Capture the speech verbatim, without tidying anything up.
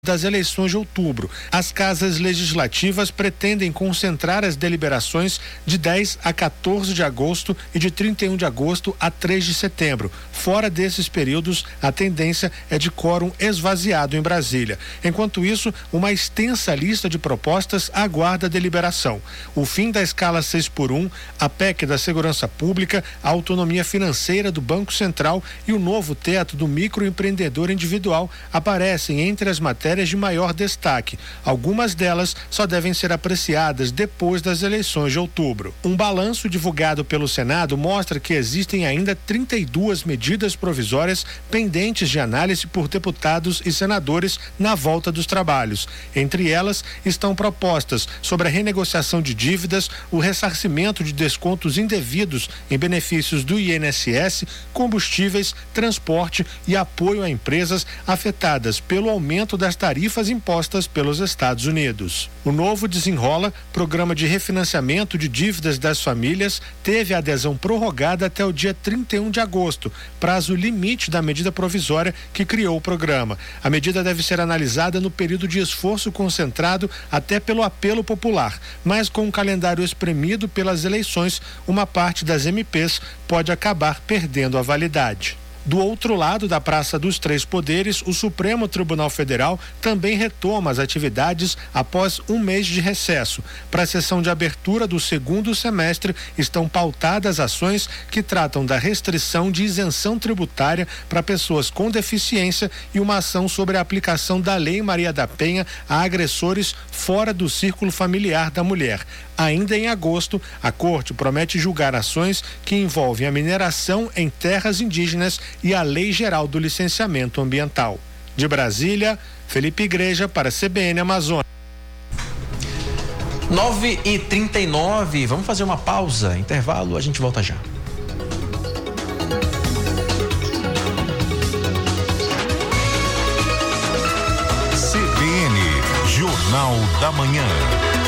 das eleições de outubro. As casas legislativas pretendem concentrar as deliberações de dez a quatorze de agosto e de trinta e um de agosto a três de setembro. Fora desses períodos, a tendência é de quórum esvaziado em Brasília. Enquanto isso, uma extensa lista de propostas aguarda deliberação. O fim da escala seis por um, a P E C da Segurança Pública, a autonomia financeira do Banco Central e o novo teto do microempreendedor individual aparecem entre as matérias de maior destaque. Algumas delas só devem ser apreciadas depois das eleições de outubro. Um balanço divulgado pelo Senado mostra que existem ainda trinta e duas medidas provisórias pendentes de análise por deputados e senadores na volta dos trabalhos. Entre elas estão propostas sobre a renegociação de dívidas, o ressarcimento de descontos indevidos em benefícios do I N S S, combustíveis, transporte e apoio a empresas afetadas pelo aumento das tarifas impostas pelos Estados Unidos. O novo Desenrola, programa de refinanciamento de dívidas das famílias, teve a adesão prorrogada até o dia trinta e um de agosto, prazo limite da medida provisória que criou o programa. A medida deve ser analisada no período de esforço concentrado até pelo apelo popular, mas com um calendário espremido pelas eleições, uma parte das M Ps pode acabar perdendo a validade. Do outro lado da Praça dos Três Poderes, o Supremo Tribunal Federal também retoma as atividades após um mês de recesso. Para a sessão de abertura do segundo semestre, estão pautadas ações que tratam da restrição de isenção tributária para pessoas com deficiência e uma ação sobre a aplicação da Lei Maria da Penha a agressores fora do círculo familiar da mulher. Ainda em agosto, a Corte promete julgar ações que envolvem a mineração em terras indígenas e a Lei Geral do Licenciamento Ambiental. De Brasília, Felipe Igreja para a C B N Amazônia. nove e trinta e nove, vamos fazer uma pausa, intervalo, a gente volta já. C B N, Jornal da Manhã.